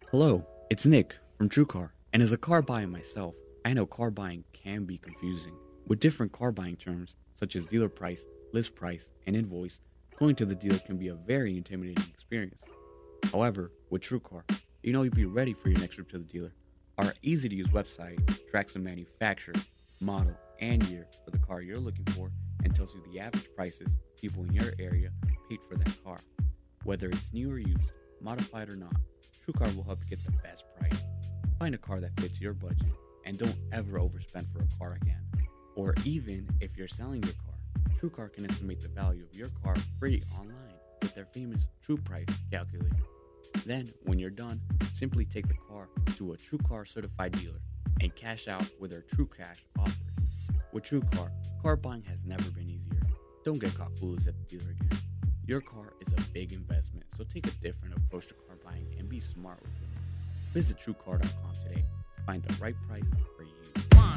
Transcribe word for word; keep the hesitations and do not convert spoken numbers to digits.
Hello, it's Nick from TrueCar, and as a car buyer myself, I know car buying can be confusing. With different car buying terms, such as dealer price, list price, and invoice, going to the dealer can be a very intimidating experience. However, with TrueCar, you know you'll be ready for your next trip to the dealer. Our easy-to-use website tracks the manufacturer, model, and year for the car you're looking for and tells you the average prices people in your area paid for that car. Whether it's new or used, modified or not, TrueCar will help you get the best price. Find a car that fits your budget and don't ever overspend for a car again. Or even if you're selling your car, TrueCar can estimate the value of your car free online with their famous True Price calculator. Then, when you're done, simply take the car to a TrueCar certified dealer and cash out with their True Cash offers. With TrueCar, car buying has never been easier. Don't get caught clueless at the dealer again. Your car is a big investment, so take a different approach to car buying and be smart with it. Visit True Car dot com today to find the right price for you.